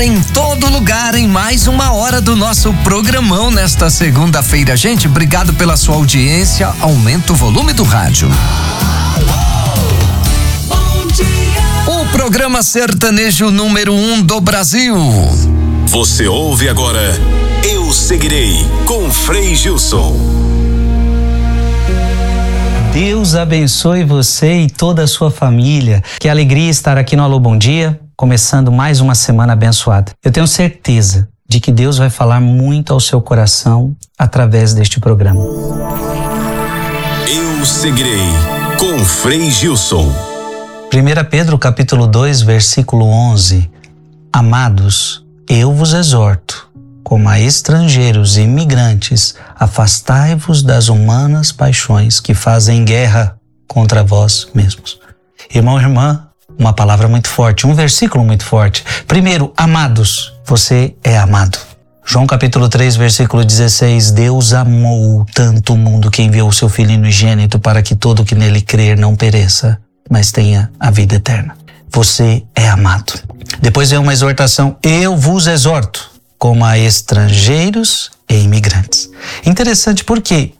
em todo lugar em mais uma hora do nosso programão nesta segunda-feira. Gente, obrigado pela sua audiência. Aumenta o volume do rádio. O programa sertanejo número 1 do Brasil. Você ouve agora Eu Seguirei com Frei Gilson. Deus abençoe você e toda a sua família. Que alegria estar aqui no Alô Bom Dia, começando mais uma semana abençoada. Eu tenho certeza de que Deus vai falar muito ao seu coração através deste programa. Eu Seguirei com Frei Gilson. 1 Pedro capítulo 2, versículo 11. Amados, eu vos exorto, como a estrangeiros e imigrantes, afastai-vos das humanas paixões que fazem guerra contra vós mesmos. Irmão e irmã, uma palavra muito forte, um versículo muito forte. Primeiro, amados, você é amado. João capítulo 3, versículo 16, Deus amou tanto o mundo que enviou o seu Filho unigênito para que todo que nele crer não pereça, mas tenha a vida eterna. Você é amado. Depois vem uma exortação, eu vos exorto, como a estrangeiros e imigrantes. Interessante porque